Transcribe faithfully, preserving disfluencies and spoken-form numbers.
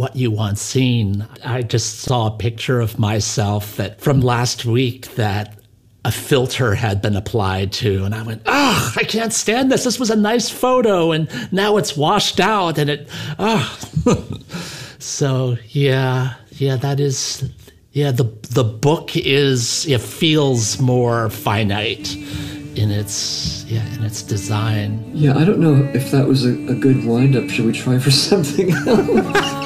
what you want seen. I just saw a picture of myself that from last week that a filter had been applied to, and I went, oh, I can't stand this. This was a nice photo, and now it's washed out, and it, oh. So, yeah, yeah, that is, yeah, the the book is, it feels more finite in its, yeah, in its design. Yeah, I don't know if that was a, a good wind-up. Should we try for something else?